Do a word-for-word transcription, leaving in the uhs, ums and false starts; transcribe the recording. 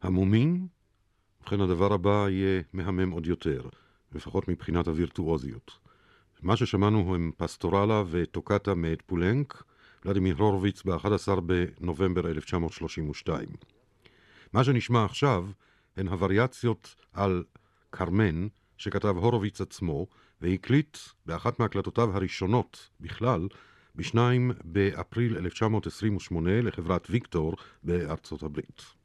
המומין? ובכן הדבר הבא יהיה מהמם עוד יותר, לפחות מבחינת הווירטואוזיות. מה ששמענו הם פסטורלה וטוקטה מאת פולנק, ולדימיר הורוביץ ב-אחד עשר בנובמבר אלף תשע מאות שלושים ושתיים. מה שנשמע עכשיו הן הווריאציות על קרמן שכתב הורוביץ עצמו, והקליט באחת מהקלטותיו הראשונות בכלל, בשניים באפריל אלף תשע מאות עשרים ושמונה לחברת ויקטור בארצות הברית.